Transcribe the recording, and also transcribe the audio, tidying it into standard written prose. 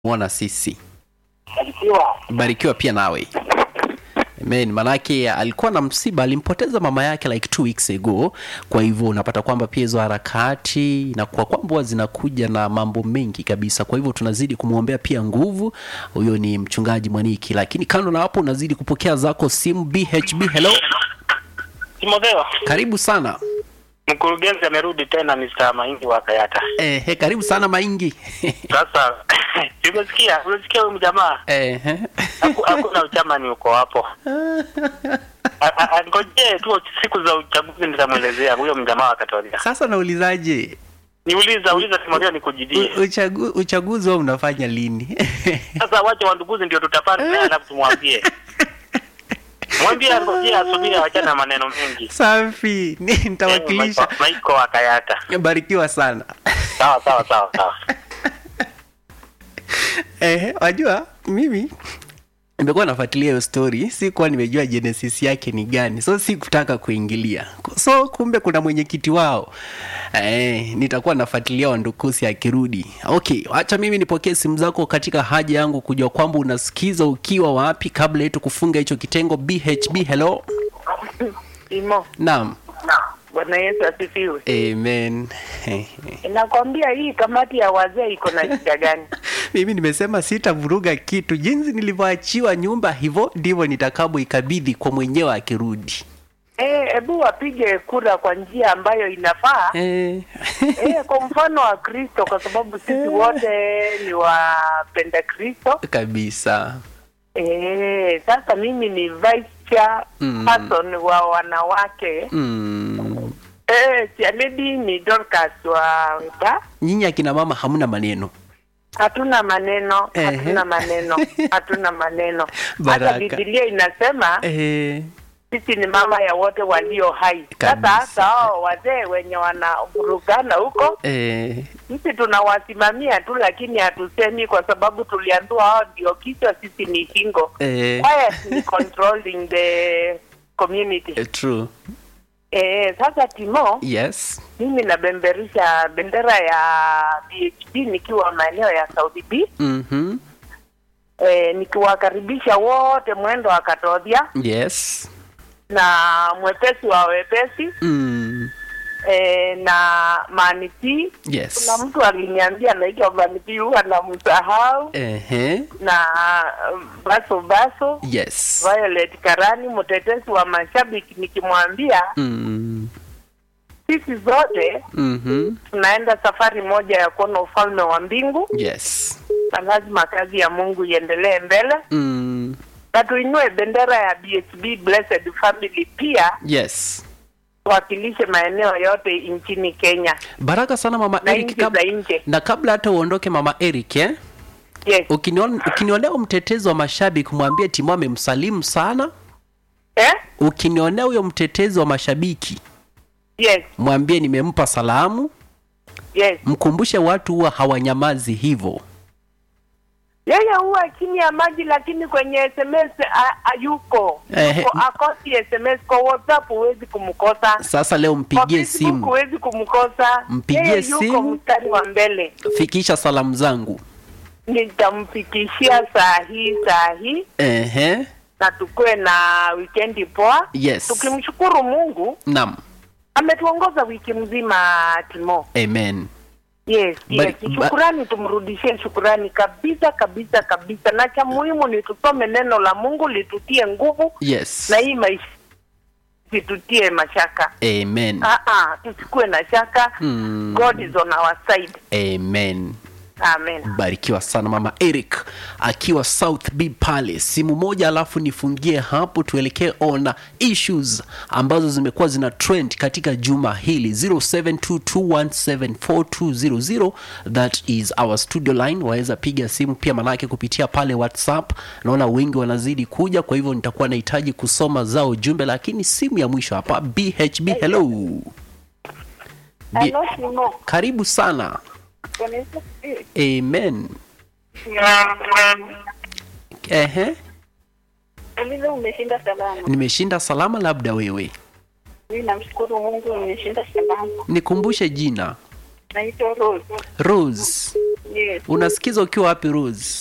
mwana sisi. Barikiwa pia nawe. Amen. Manake alikuwa na msiba, alimpoteza mama yake like 2 weeks ago. Kwa hivyo unapata kwamba pia hizo harakati na kwa kwamba zinakuja na mambo mengi kabisa. Kwa hivyo tunazidi kumuombea pia nguvu. Huyo ni mchungaji Mwaniki. Lakini kando na hapo unazidi kupokea zako simu. BHB, hello. Timotheo. Karibu sana. Mkurugenzi amerudi tena, Mr. Maingi wa Kayata. Karibu sana Maingi. Sasa unasikia huyu mjamaa? Hakuna uchamani uko hapo. Ngoje tu siku za uchaguzi nitamuelezea huyo mjamaa wa Katolika. Sasa naulizaje? Uliza Timotheo nikujidie. Uchaguzi wao unafanya lini? Sasa wacha wanduguzi ndio tutapanga alafu tumwambie. Mwambie ngoje asubiri acha na maneno mengi. Safi. Nitawakilisha. Maiko wa Kayata. Barikiwa sana. Sawa. Wajua mimi nimekuwa nafuatilia hiyo story, sikuwa nimejua genesis yake ni gani. So sikutaka kuingilia. So kumbe kuna mwenyekiti wao. Nitakuwa nafuatilia wandukusi akirudi. Okay, acha mimi nipokee simu zako katika haja yangu kujua kwamba unasikiza ukiwa wapi kabla yetu kufunga hicho kitengo. BHB, hello. Imo. Naam. Bwana Yesu asifiwe. Amen. Nakwambia hii kamati ya wazee iko na shida gani? Mimi nimesema sitavuruga kitu. Jinsi nilivyoachiwa nyumba hivyo ndivyo nitakavyoikabidhi kwa mwenyewe akirudi. Hebu wapige kura kwa njia ambayo inafaa. Kwa mfano wa Kristo, kwa sababu sisi wote ni wapenda Kristo kabisa. Sasa mimi ni vice chair person wa wanawake. Lady ni Dorcas wa ba. Nyinyi akina mama hamna maneno. Hatuna maneno. Hata Biblia inasema sisi ni mama ya wote walio hai. Sasa hao wazee wenye wanavurugana huko, sisi tunawasimamia tu, lakini hatusemi kwa sababu tuliambiwa hao ndio kichwa, sisi ni shingo. Quiet controlling the community. True. Sasa Timo, yes, mimi nabemberisha bendera ya BHP nikiwa maeneo ya Saudi B. Nikiwakaribisha wote mwendo wa Katodhia. Yes. Na mwepesi wa wepesi. Na Maniti. Yes. Kuna mtu aliniambia anaitwa Maniti, huwa namsahau. Na Baso. Yes. Violet Karani, mtetesi wa mashabiki, nikimwambia sisi zote tunaenda safari moja ya kuona ufalme wa mbingu. Yes. Na lazima kazi ya Mungu iendelee mbele. Na tuinue bendera ya BHB Blessed Family pia. Yes. Wakilishe maeneo yote nchini Kenya. Baraka sana Mama Eric. Na kabla hata uondoke Mama Eric, yes, ukinionea mtetezi wa mashabiki kumwambia Timo amemsalimu sana. Ukinionea huyo mtetezi wa mashabiki, yes, mwambie nimempa salamu. Yes. Mkumbushe watu huwa hawanyamazi hivyo. Yeye huwa chini ya maji, lakini kwenye SMS hayuko. Akosi SMS, kwa WhatsApp huwezi kumkosa. Sasa leo mpigie simu. Huwezi kumkosa. Mpigie simu. Yuko mstari wa mbele. Fikisha salamu zangu. Nitamfikishia saa hii. Na tukue na weekend poa. Yes. Tukimshukuru Mungu. Naam. Ametuongoza wiki mzima Timo. Amen. Yes. Shukrani, tumrudishie shukrani kabisa. Na cha muhimu ni tusome neno la Mungu litutie nguvu. Yes. Na hii maisha situtie mashaka. Amen. Tusikue na shaka. God is on our side. Amen. Amen. Barikiwa sana Mama Eric akiwa South B pale. Simu moja alafu nifungie hapo tuelekee on issues ambazo zimekuwa zina trend katika juma hili. 0722174200, that is our studio line. Waweza piga simu pia manake kupitia pale WhatsApp. Naona wengi wanazidi kuja, kwa hivyo nitakuwa nahitaji kusoma zao jumbe, lakini simu ya mwisho hapa. BHB, hello. Hello. Karibu sana. Amen. Nimeshinda salama, labda wewe? Mimi namshukuru Mungu nimeshinda salama. Nikumbushe jina. Naitwa Rose. Rose. Yes. Unasikiza ukiwa wapi Rose?